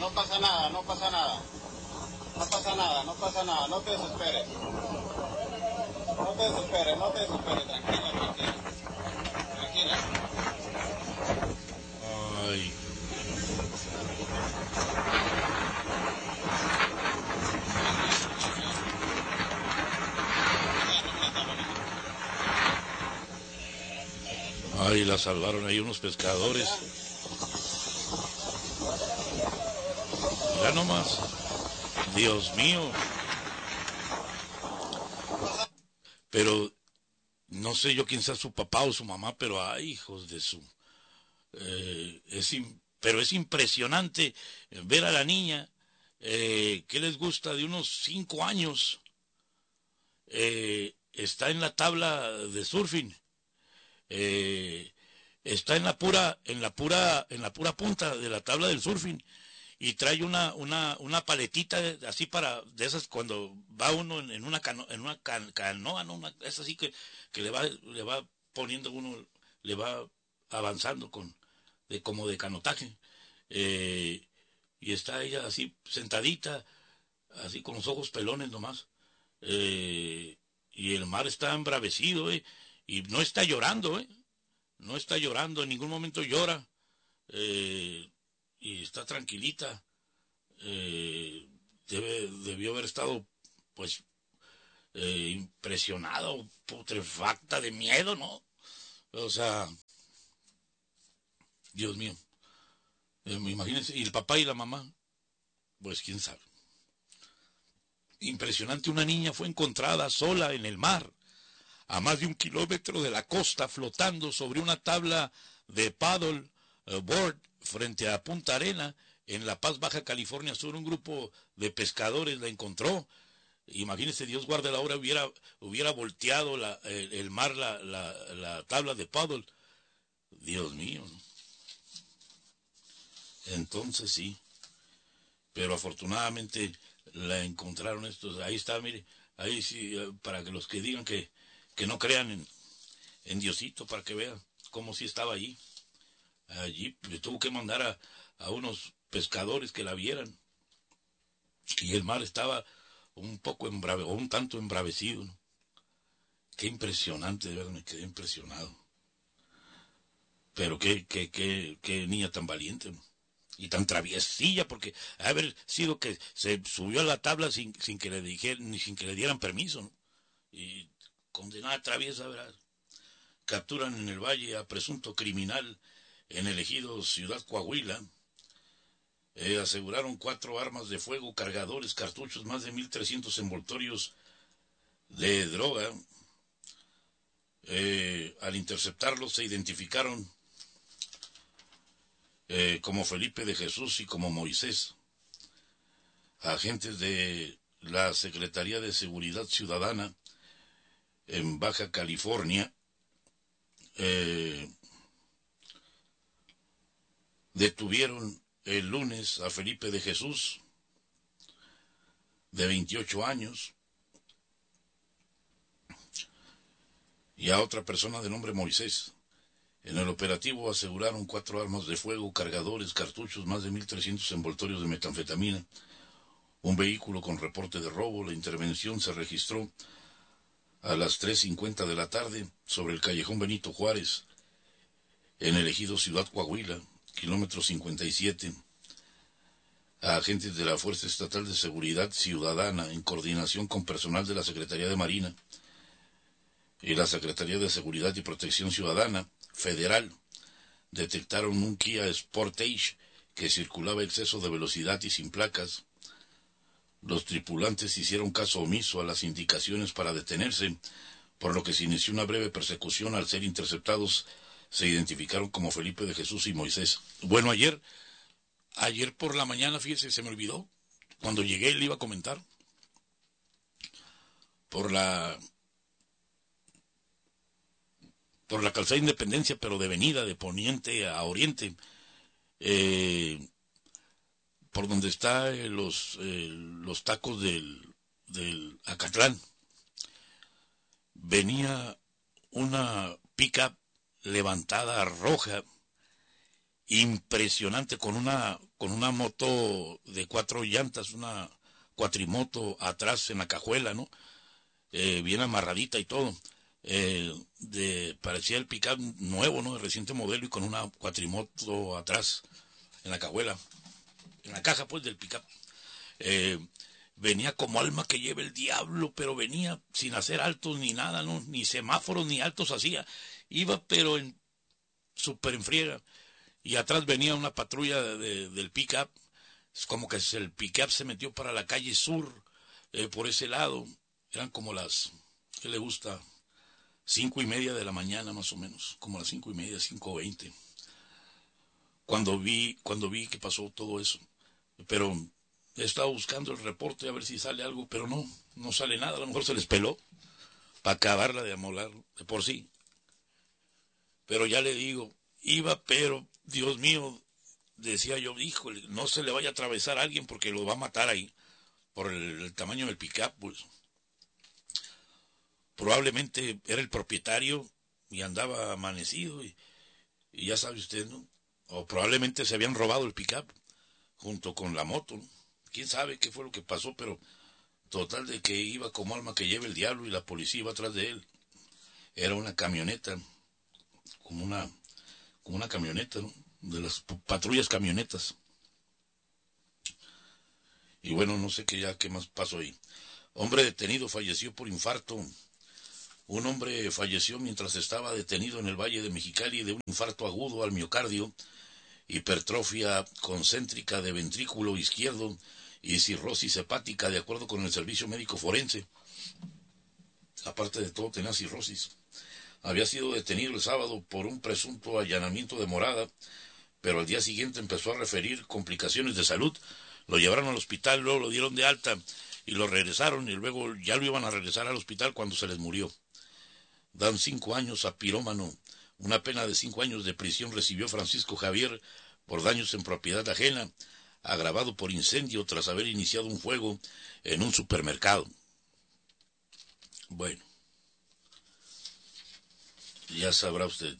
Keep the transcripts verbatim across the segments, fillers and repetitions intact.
no pasa nada, no pasa nada. No pasa nada, no pasa nada, no te desesperes. No te desesperes, no te desesperes, tranquila, tranquila. Tranquila. Ay. Ay, la salvaron ahí unos pescadores. Ya nomás. Dios mío. Pero no sé yo quién sea su papá o su mamá, pero ay, hijos de su... Eh, es im- pero es impresionante ver a la niña eh, que les gusta de unos cinco años. Eh, está en la tabla de surfing. Eh, está en la pura, en la pura, en la pura punta de la tabla del surfing y trae una, una, una paletita de- así para, de esas cuando va uno en, en una cano, en una can- canoa, ¿no? Una, es así que, que le va, le va poniendo uno, le va avanzando con, de, como de canotaje. Eh, y está ella así sentadita, así con los ojos pelones nomás. Eh, y el mar está embravecido, eh, y no está llorando, eh. No está llorando, en ningún momento llora. Eh, y está tranquilita. Eh, debe, debió haber estado, pues, eh, impresionada o putrefacta de miedo, ¿no? O sea, Dios mío. Eh, imagínense, y el papá y la mamá, pues quién sabe. Impresionante, una niña fue encontrada sola en el mar, a más de un kilómetro de la costa, flotando sobre una tabla de paddle eh, board frente a Punta Arena, en La Paz, Baja California Sur. Un grupo de pescadores la encontró. Imagínense, Dios guarde la hora, hubiera, hubiera volteado la, el, el mar la, la, la tabla de paddle. Dios mío. Entonces sí, pero afortunadamente la encontraron estos. Ahí está, mire, ahí sí, eh, para que los que digan que, que no crean en, en Diosito, para que vean cómo sí estaba allí. Allí le tuvo que mandar a, a unos pescadores que la vieran. Y el mar estaba un poco embrave, o un tanto embravecido, ¿no? Qué impresionante, de verdad, me quedé impresionado. Pero qué, qué, qué, qué niña tan valiente, ¿no? Y tan traviesilla, porque haber sido que se subió a la tabla sin, sin que le dijeran, ni sin que le dieran permiso, ¿no? Y condenada traviesa, ¿verdad? Capturan en el valle a presunto criminal en el ejido Ciudad Coahuila. Eh, aseguraron cuatro armas de fuego, cargadores, cartuchos, más de mil trescientos envoltorios de droga. Eh, al interceptarlos se identificaron eh, como Felipe de Jesús y como Moisés, agentes de la Secretaría de Seguridad Ciudadana en Baja California. Eh, detuvieron el lunes a Felipe de Jesús, de veintiocho años, y a otra persona de nombre Moisés. En el operativo aseguraron cuatro armas de fuego, cargadores, cartuchos, más de mil trescientos envoltorios de metanfetamina, un vehículo con reporte de robo. La intervención se registró a las tres cincuenta de la tarde sobre el callejón Benito Juárez, en el ejido Ciudad Coahuila, kilómetro cincuenta y siete. A agentes de la Fuerza Estatal de Seguridad Ciudadana, en coordinación con personal de la Secretaría de Marina y la Secretaría de Seguridad y Protección Ciudadana Federal, detectaron un Kia Sportage que circulaba a exceso de velocidad y sin placas. Los tripulantes hicieron caso omiso a las indicaciones para detenerse, por lo que se inició una breve persecución. Al ser interceptados, se identificaron como Felipe de Jesús y Moisés. Bueno, ayer, ayer por la mañana, fíjese, se me olvidó, cuando llegué le iba a comentar, por la por la calzada Independencia, pero de venida, de poniente a oriente, eh, por donde está eh, los, eh, los tacos del, del Acatlán, venía una pick-up levantada roja, impresionante, con una con una moto de cuatro llantas, una cuatrimoto atrás en la cajuela, ¿no? Eh, bien amarradita y todo. Eh, de, parecía el pick-up nuevo, ¿no? De reciente modelo y con una cuatrimoto atrás en la cajuela, en la caja pues del pick-up. Eh, venía como alma que lleva el diablo, pero venía sin hacer altos ni nada, ¿no? Ni semáforos ni altos hacía. Iba pero en súper en friega. Y atrás venía una patrulla de, de, del pick-up. Es como que el pick-up se metió para la calle sur, eh, por ese lado. Eran como las, ¿qué le gusta? Cinco y media de la mañana más o menos, como las cinco y media, cinco veinte. Cuando vi, cuando vi que pasó todo eso. Pero he estado buscando el reporte a ver si sale algo, pero no, no sale nada. A lo mejor se les peló para acabarla de amolar de por sí. Pero ya le digo, iba, pero, Dios mío, decía yo, híjole, no se le vaya a atravesar a alguien porque lo va a matar ahí, por el, el tamaño del pick-up, pues. Probablemente era el propietario y andaba amanecido y, y ya sabe usted, ¿no? O probablemente se habían robado el pick-up junto con la moto, ¿no? Quién sabe qué fue lo que pasó, pero total de que iba como alma que lleva el diablo y la policía iba atrás de él. Era una camioneta, como una, como una camioneta, ¿no? De las patrullas camionetas. Y bueno, no sé qué ya qué más pasó ahí. Hombre detenido falleció por infarto. Un hombre falleció mientras estaba detenido en el Valle de Mexicali de un infarto agudo al miocardio, hipertrofia concéntrica de ventrículo izquierdo y cirrosis hepática, de acuerdo con el servicio médico forense. Aparte de todo, tenía cirrosis. Había sido detenido el sábado por un presunto allanamiento de morada, pero al día siguiente empezó a referir complicaciones de salud. Lo llevaron al hospital, luego lo dieron de alta y lo regresaron, y luego ya lo iban a regresar al hospital cuando se les murió. Dan cinco años a pirómano. Una pena de cinco años de prisión recibió Francisco Javier por daños en propiedad ajena, agravado por incendio tras haber iniciado un fuego en un supermercado. Bueno, ya sabrá usted.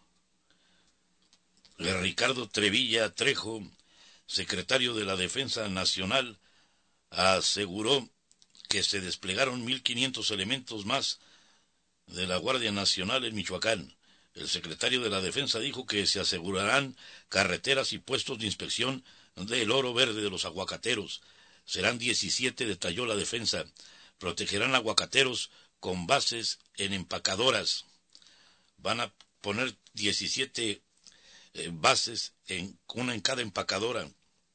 Ricardo Trevilla Trejo, secretario de la Defensa Nacional, aseguró que se desplegaron mil quinientos elementos más de la Guardia Nacional en Michoacán. El secretario de la Defensa dijo que se asegurarán carreteras y puestos de inspección del oro verde de los aguacateros. Serán diecisiete, detalló la Defensa. Protegerán aguacateros con bases en empacadoras. Van a poner diecisiete eh, bases, en, una en cada empacadora.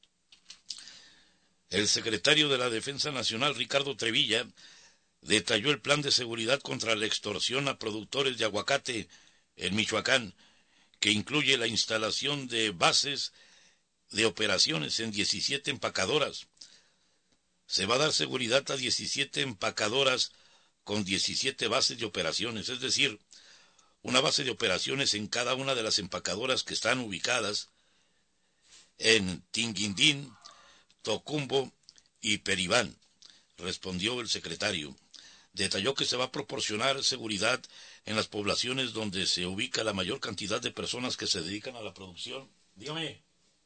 El secretario de la Defensa Nacional, Ricardo Trevilla, detalló el plan de seguridad contra la extorsión a productores de aguacate en Michoacán, que incluye la instalación de bases de operaciones en diecisiete empacadoras. Se va a dar seguridad a diecisiete empacadoras con diecisiete bases de operaciones, es decir, una base de operaciones en cada una de las empacadoras que están ubicadas en Tinguindín, Tocumbo y Peribán, respondió el secretario. Detalló que se va a proporcionar seguridad en las poblaciones donde se ubica la mayor cantidad de personas que se dedican a la producción. Dígame.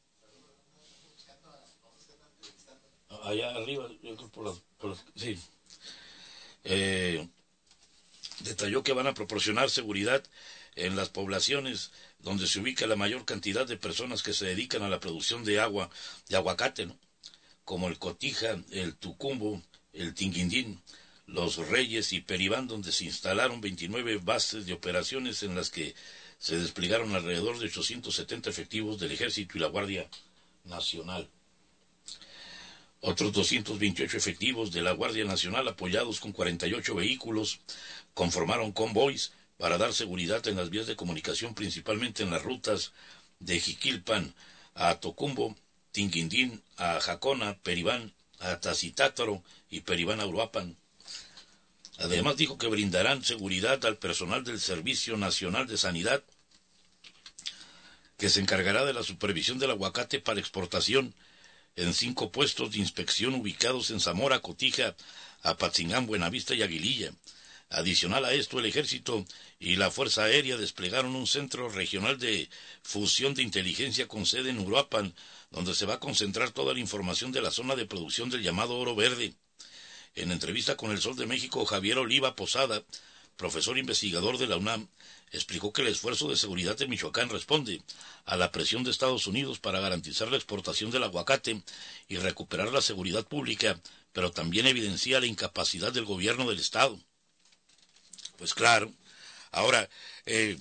Allá arriba, yo creo por las, por las, sí. Eh, detalló que van a proporcionar seguridad en las poblaciones donde se ubica la mayor cantidad de personas que se dedican a la producción de agua, de aguacate, ¿no? Como el Cotija, el Tucumbo, el Tinguindín, Los Reyes y Peribán, donde se instalaron veintinueve bases de operaciones en las que se desplegaron alrededor de ochocientos setenta efectivos del Ejército y la Guardia Nacional. Otros doscientos veintiocho efectivos de la Guardia Nacional, apoyados con cuarenta y ocho vehículos, conformaron convoys para dar seguridad en las vías de comunicación, principalmente en las rutas de Jiquilpan a Tocumbo, Tinguindín a Jacona, Peribán a Tacitátaro y Peribán a Uruapan. Además dijo que brindarán seguridad al personal del Servicio Nacional de Sanidad, que se encargará de la supervisión del aguacate para exportación en cinco puestos de inspección ubicados en Zamora, Cotija, Apatzingán, Buenavista y Aguililla. Adicional a esto, el Ejército y la Fuerza Aérea desplegaron un centro regional de fusión de inteligencia con sede en Uruapan, donde se va a concentrar toda la información de la zona de producción del llamado oro verde. En entrevista con El Sol de México, Javier Oliva Posada, profesor investigador de la UNAM, explicó que el esfuerzo de seguridad de Michoacán responde a la presión de Estados Unidos para garantizar la exportación del aguacate y recuperar la seguridad pública, pero también evidencia la incapacidad del gobierno del Estado. Pues claro, ahora, eh,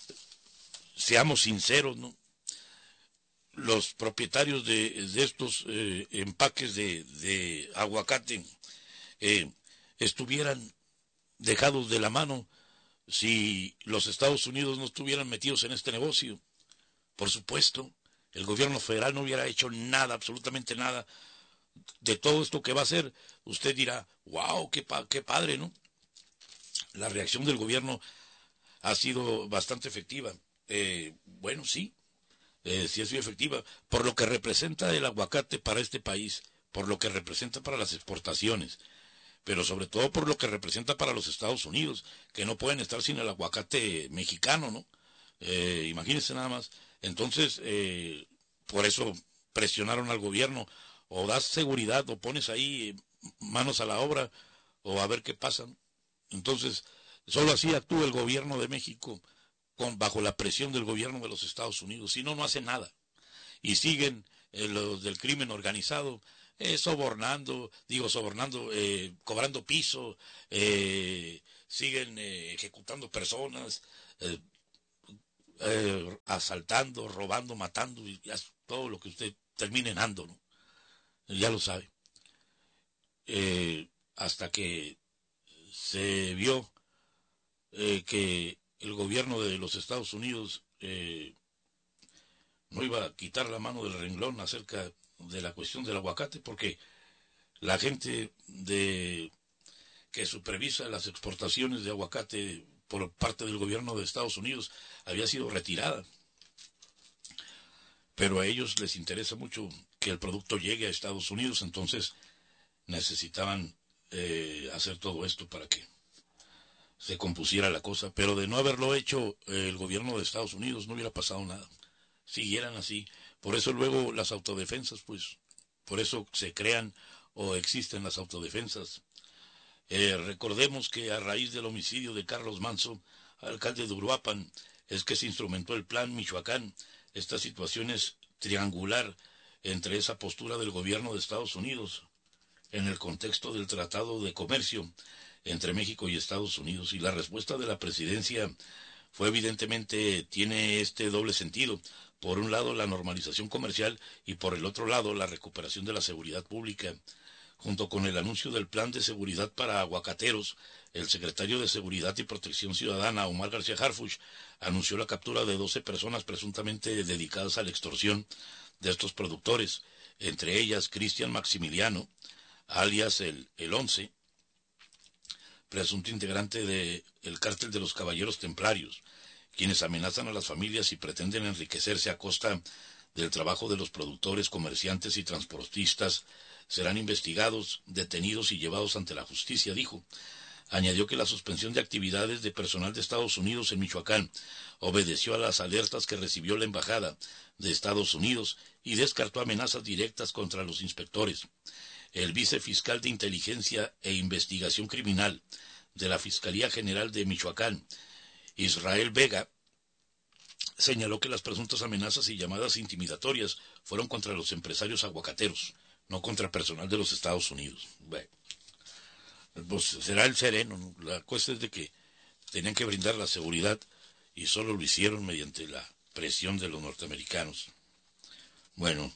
seamos sinceros, ¿no? Los propietarios de, de estos eh, empaques de, de aguacate eh, estuvieran dejados de la mano si los Estados Unidos no estuvieran metidos en este negocio. Por supuesto, el gobierno federal no hubiera hecho nada, absolutamente nada, de todo esto que va a hacer. Usted dirá, wow, qué, pa qué padre, ¿no? La reacción del gobierno ha sido bastante efectiva. Eh, bueno, sí, eh, sí es muy efectiva, por lo que representa el aguacate para este país, por lo que representa para las exportaciones, pero sobre todo por lo que representa para los Estados Unidos, que no pueden estar sin el aguacate mexicano, ¿no? Eh, imagínense nada más. Entonces, eh, por eso presionaron al gobierno, o das seguridad, o pones ahí manos a la obra, o a ver qué pasa. Entonces, solo así actúa el gobierno de México, con, bajo la presión del gobierno de los Estados Unidos, si no, no hace nada. Y siguen eh, los del crimen organizado, eh, sobornando, digo sobornando, eh, cobrando piso, eh, siguen eh, ejecutando personas, eh, eh, asaltando, robando, matando, y ya todo lo que usted termine en ando, ¿no? Ya lo sabe. Eh, hasta que se vio eh, que el gobierno de los Estados Unidos eh, no iba a quitar la mano del renglón acerca de la cuestión del aguacate, porque la gente de que supervisa las exportaciones de aguacate por parte del gobierno de Estados Unidos había sido retirada. Pero a ellos les interesa mucho que el producto llegue a Estados Unidos, entonces necesitaban eh, hacer todo esto para que se compusiera la cosa, pero de no haberlo hecho eh, el gobierno de Estados Unidos no hubiera pasado nada. Siguieran así. Por eso luego las autodefensas, pues, por eso se crean o existen las autodefensas. Eh, recordemos que a raíz del homicidio de Carlos Manzo, alcalde de Uruapan, es que se instrumentó el Plan Michoacán. Esta situación es triangular entre esa postura del gobierno de Estados Unidos en el contexto del Tratado de Comercio entre México y Estados Unidos, y la respuesta de la presidencia fue evidentemente, tiene este doble sentido. Por un lado, la normalización comercial y por el otro lado, la recuperación de la seguridad pública. Junto con el anuncio del Plan de Seguridad para Aguacateros, el secretario de Seguridad y Protección Ciudadana, Omar García Harfuch, anunció la captura de doce personas presuntamente dedicadas a la extorsión de estos productores, entre ellas Cristian Maximiliano, alias el, el Once, presunto integrante del cártel de los Caballeros Templarios, quienes amenazan a las familias y pretenden enriquecerse a costa del trabajo de los productores, comerciantes y transportistas, serán investigados, detenidos y llevados ante la justicia, dijo. Añadió que la suspensión de actividades de personal de Estados Unidos en Michoacán obedeció a las alertas que recibió la Embajada de Estados Unidos y descartó amenazas directas contra los inspectores. El vicefiscal de Inteligencia e Investigación Criminal de la Fiscalía General de Michoacán, Israel Vega, señaló que las presuntas amenazas y llamadas intimidatorias fueron contra los empresarios aguacateros, no contra personal de los Estados Unidos. Bueno, pues será el sereno, ¿no? La cuestión es de que tenían que brindar la seguridad y solo lo hicieron mediante la presión de los norteamericanos. Bueno,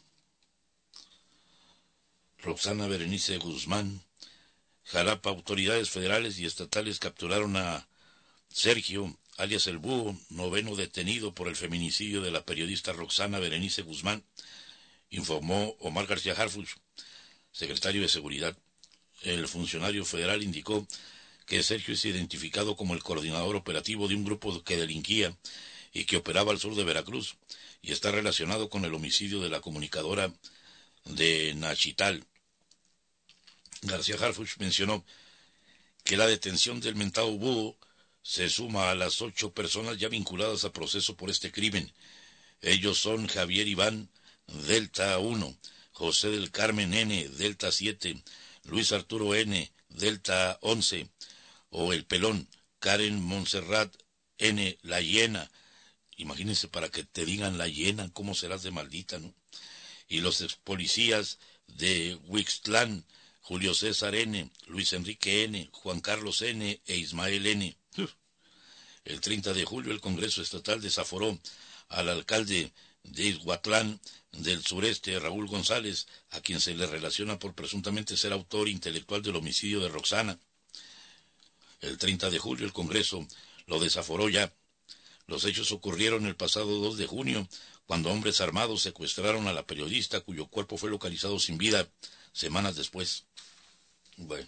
Roxana Berenice Guzmán, Jalapa, autoridades federales y estatales capturaron a Sergio, alias El Búho, noveno detenido por el feminicidio de la periodista Roxana Berenice Guzmán, informó Omar García Harfuch, secretario de Seguridad. El funcionario federal indicó que Sergio es identificado como el coordinador operativo de un grupo que delinquía y que operaba al sur de Veracruz y está relacionado con el homicidio de la comunicadora de Nachital. García Harfuch mencionó que la detención del mentado búho se suma a las ocho personas ya vinculadas a proceso por este crimen. Ellos son Javier Iván, Delta uno, José del Carmen N, Delta siete, Luis Arturo N, Delta once, o el Pelón, Karen Montserrat N, La Hiena. Imagínense, para que te digan La Hiena, cómo serás de maldita, ¿no? Y los ex policías de Huixtlán, Julio César N, Luis Enrique N, Juan Carlos N e Ismael N. El treinta de julio el Congreso Estatal desaforó al alcalde de Izhuatlán del Sureste, Raúl González, a quien se le relaciona por presuntamente ser autor intelectual del homicidio de Roxana. El treinta de julio el Congreso lo desaforó ya. Los hechos ocurrieron el pasado dos de junio, cuando hombres armados secuestraron a la periodista, cuyo cuerpo fue localizado sin vida semanas después. Bueno.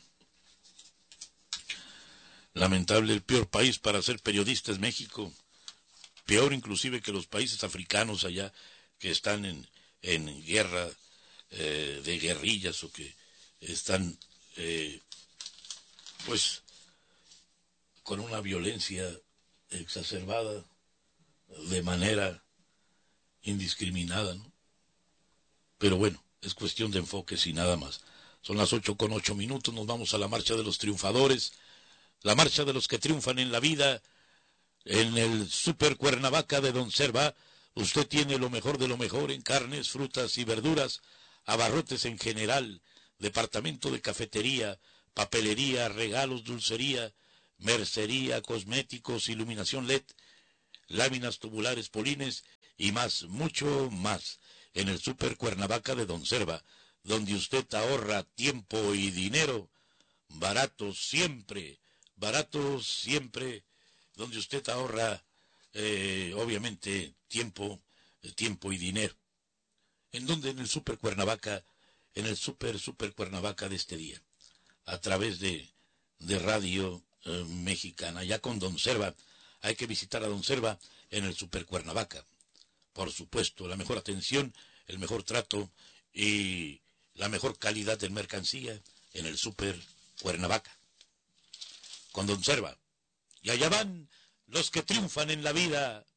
Lamentable, el peor país para ser periodista es México. Peor inclusive que los países africanos allá, que están en, en guerra eh, de guerrillas, o que están eh, pues con una violencia exacerbada de manera indiscriminada, ¿no? Pero bueno, es cuestión de enfoques y nada más. Son las ocho con ocho minutos, nos vamos a la marcha de los triunfadores, la marcha de los que triunfan en la vida. En el Super Cuernavaca de Don Serva, usted tiene lo mejor de lo mejor en carnes, frutas y verduras, abarrotes en general, departamento de cafetería, papelería, regalos, dulcería, mercería, cosméticos, iluminación L E D, láminas tubulares, polines y más, mucho más. En el Super Cuernavaca de Don Serva, donde usted ahorra tiempo y dinero, barato siempre, barato siempre, donde usted ahorra, eh, obviamente, tiempo, tiempo y dinero. ¿En dónde? En el Super Cuernavaca, en el Super, Super Cuernavaca de este día, a través de, de Radio eh, Mexicana, ya con Don Serva. Hay que visitar a Don Serva en el Super Cuernavaca. Por supuesto, la mejor atención, el mejor trato y la mejor calidad de mercancía en el Super Cuernavaca. Con Don Serva. Y allá van los que triunfan en la vida.